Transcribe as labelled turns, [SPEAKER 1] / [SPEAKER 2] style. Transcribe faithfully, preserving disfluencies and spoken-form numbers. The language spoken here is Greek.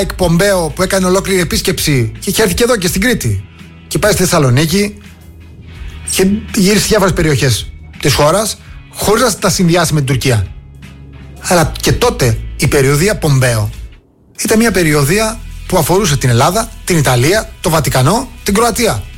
[SPEAKER 1] Πομπέο που έκανε ολόκληρη επίσκεψη και είχε έρθει και εδώ και στην Κρήτη και πάει στη Θεσσαλονίκη και γύρισε σε διάφορες περιοχές της χώρας χωρίς να τα συνδυάσει με την Τουρκία. Αλλά και τότε η περιοδεία Πομπέο ήταν μια περιοδεία που αφορούσε την Ελλάδα, την Ιταλία, το Βατικανό, την Κροατία.